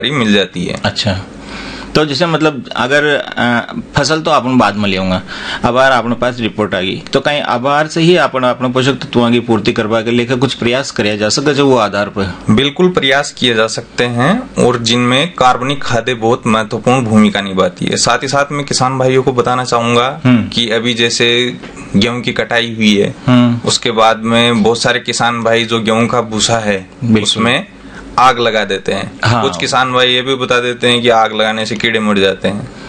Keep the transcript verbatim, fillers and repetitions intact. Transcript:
मिल जाती है। अच्छा, तो जैसे मतलब अगर आ, फसल तो अपन बाद में लेऊंगा, अबार अपने पास रिपोर्ट आ गई तो कहीं अबार से ही अपन अपने पोषक तत्वों की पूर्ति करवा के लेकर कुछ प्रयास किया जा सके जो वो आधार पर। बिल्कुल प्रयास किए जा सकते हैं, और जिनमें कार्बनिक खादें बहुत महत्वपूर्ण भूमिका निभाती है। साथ ही साथ मैं किसान भाइयों को बताना चाहूंगा कि अभी जैसे गेहूं की कटाई हुई है, उसके बाद में बहुत सारे किसान भाई जो गेहूं का भूसा है उसमें आग लगा देते हैं। हाँ। कुछ किसान भाई ये भी बता देते हैं कि आग लगाने से कीड़े मर जाते हैं।